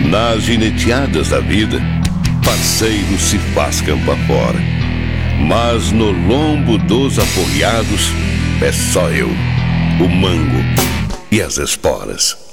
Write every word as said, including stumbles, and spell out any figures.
Nas gineteadas da vida, parceiro se faz campo afora. Mas no lombo dos afogueados, é só eu, o mango e as esporas.